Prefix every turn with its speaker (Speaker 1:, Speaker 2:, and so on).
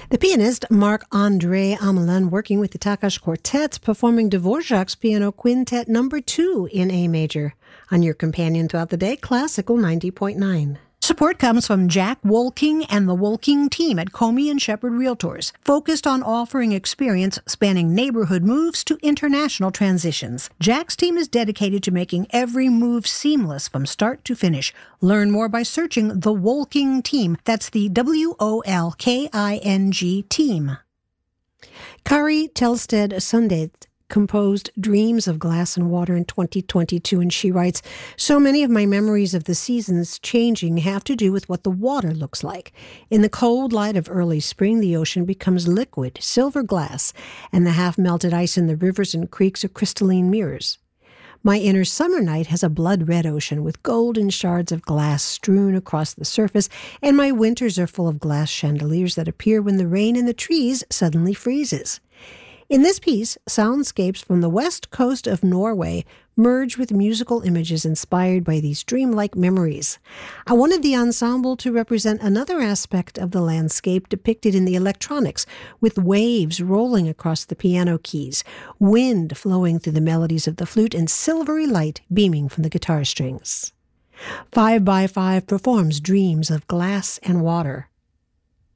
Speaker 1: The pianist Marc-André Amelin working with the Takash Quartet performing Dvorak's Piano Quintet No. 2 in A major. On your companion throughout the day, Classical 90.9. Support comes from Jack Wolking and the Wolking team at Comey and Shepherd Realtors, focused on offering experience spanning neighborhood moves to international transitions. Jack's team is dedicated to making every move seamless from start to finish. Learn more by searching the Wolking team. That's the WOLKING team. Kari Telsted-Sundet composed Dreams of Glass and Water in 2022, and she writes, "So many of my memories of the seasons changing have to do with what the water looks like. In the cold light of early spring, the ocean becomes liquid, silver glass, and the half-melted ice in the rivers and creeks are crystalline mirrors. My inner summer night has a blood-red ocean with golden shards of glass strewn across the surface, and my winters are full of glass chandeliers that appear when the rain in the trees suddenly freezes." In this piece, soundscapes from the west coast of Norway merge with musical images inspired by these dreamlike memories. I wanted the ensemble to represent another aspect of the landscape depicted in the electronics, with waves rolling across the piano keys, wind flowing through the melodies of the flute, and silvery light beaming from the guitar strings. 5x5 performs Dreams of Glass and Water.